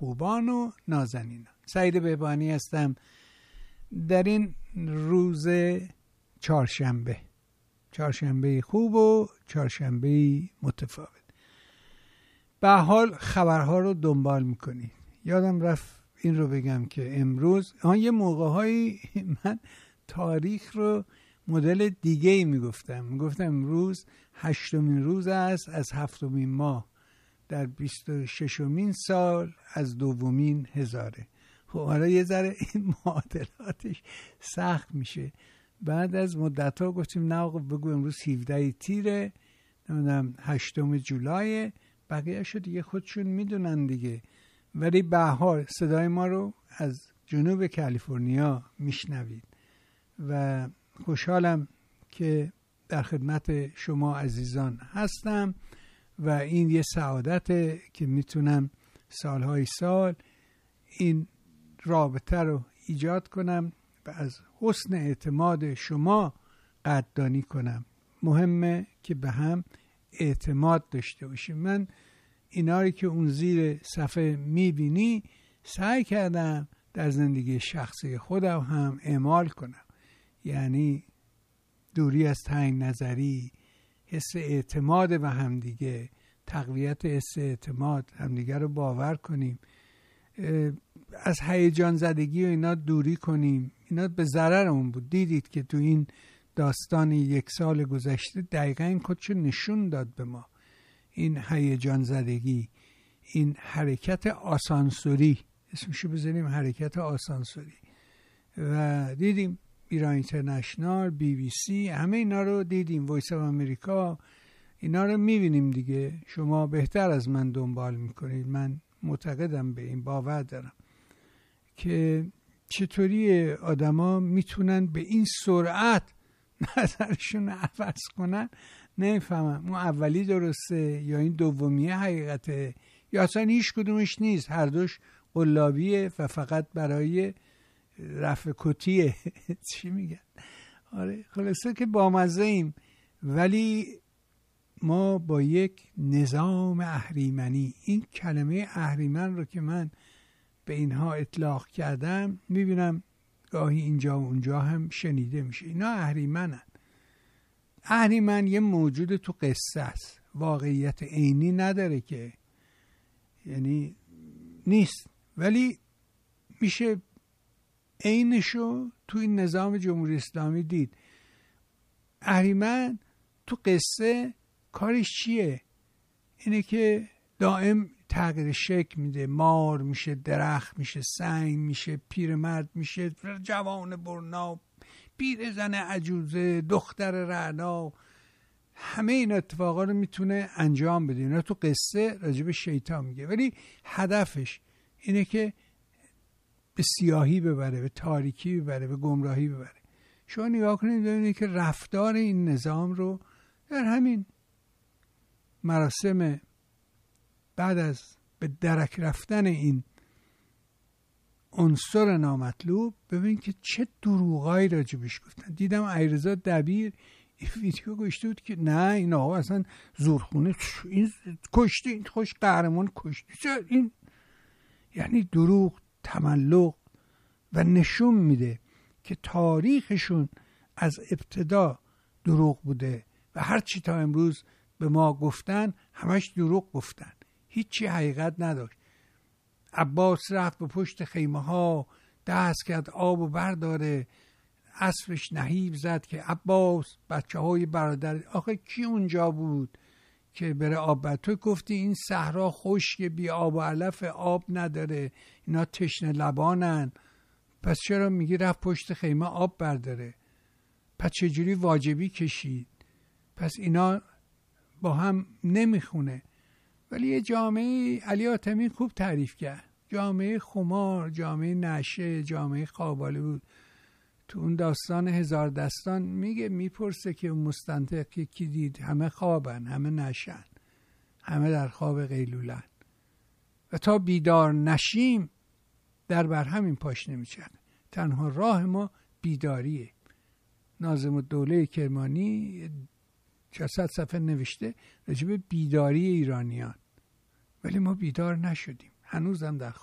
خوبان و نازنینان. سعید بهبانی هستم در این روز چهارشنبه خوب و چهارشنبه متفاوت. به حال خبرها رو دنبال میکنید. یادم رفت این رو بگم که امروز یه موقع‌هایی من تاریخ رو مدل دیگه‌ای میگفتم امروز 8مین روز است از 7مین ماه در 26مین سال از 2مین هزاره. خب حالا یه ذره این معادلاتش سخت میشه. بعد از مدت‌ها گفتیم نه آقا بگو امروز 17 تیره، نمیدونم 8 جولای، بقیه‌شو دیگه خودشون میدونن دیگه. ولی به هر حال صدای ما رو از جنوب کالیفرنیا میشنوید و خوشحالم که در خدمت شما عزیزان هستم و این یه سعادته که میتونم سالهای سال این رابطه رو ایجاد کنم و از حسن اعتماد شما قدردانی کنم. مهمه که به هم اعتماد داشته باشیم. من اینا رو که اون زیر صفحه میبینی سعی کردم در زندگی شخصی خودم هم اعمال کنم. یعنی دوری از تنگ نظری، حس اعتماد به همدیگه، تقویت حس اعتماد، همدیگه رو باور کنیم، از هیجان زدگی و اینا دوری کنیم. اینا به ضررمون بود. دیدید که تو این داستان 1 سال گذشته دقیقا این خودشو نشون داد به ما. این هیجان زدگی، این حرکت آسانسوری، اسمشو بذاریم حرکت آسانسوری، و دیدیم ایران اینترنشنال، BBC، همه اینا رو دیدیم، وایس آف امریکا، اینا رو میبینیم دیگه. شما بهتر از من دنبال میکنید. من معتقدم به این، باور دارم که چطوری آدما میتونن به این سرعت نظرشون عوض کنن. نمیفهمم اون اولی درسته یا این دومیه حقیقته یا اصلا هیچ کدومش نیست، هر دوش قلابیه و فقط برای رفع کتیه. چی میگن؟ آره خلاصه که بامزه ایم، ولی ما با یک نظام اهریمنی، این کلمه اهریمن رو که من به اینها اطلاق کردم میبینم گاهی اینجا و اونجا هم شنیده میشه. اینا اهریمنن. اهریمن یه موجود تو قصه است، واقعیت عینی نداره که، یعنی نیست، ولی میشه عینشو تو این نظام جمهوری اسلامی دید. اهریمن تو قصه کارش چیه؟ اینه که دائم تغییر شکل میده، مار میشه، درخت میشه، سنگ میشه، پیرمرد میشه، جوان برنا، پیرزن عجوزه، دختر رعنا، همه این اتفاقا رو میتونه انجام بده. اینا تو قصه راجب شیطان میگه، ولی هدفش اینه که به سیاهی ببره، به تاریکی ببره، به گمراهی ببره. شما نگاه کنید ببینید که رفتار این نظام رو در همین مراسم بعد از به درک رفتن این عنصر نامطلوب، ببین که چه دروغایی راجبش گفتن. دیدم علیرضا دبیر این ویدیو گشته بود که نه این آقا اصلا زورخونه، این کشته، این خوش قهرمان کشته، این یعنی دروغ، تملق، و نشون میده که تاریخشون از ابتدا دروغ بوده و هر چی تا امروز به ما گفتن همش دروغ گفتن، هیچی حقیقت نداشت. عباس رفت به پشت خیمه ها، دست کرد آب و برداره، اسبش نهیب زد که عباس بچه های برادر. آخه کی اونجا بود که بره آب؟ تو گفتی این صحرا خشک، بی آب و علف، آب نداره، اینا تشنه لبانن، پس چرا میگی رفت پشت خیمه آب برداره؟ پس چجوری واجبی کشید؟ پس اینا با هم نمیخونه. ولی یه جامعه علی حاتمی خوب تعریف کرد، جامعه خمار، جامعه نشه، جامعه خواباله بود. تو اون داستان هزار دستان میگه، میپرسه که مستنطق کی دید؟ همه خوابن، همه نشن، همه در خواب قیلولن و تا بیدار نشیم در بر همین پاش نمیچن. تنها راه ما بیداریه. ناظم الدوله کرمانی 400 صفحه نوشته راجب بیداری ایرانیان، ولی ما بیدار نشدیم، هنوزم در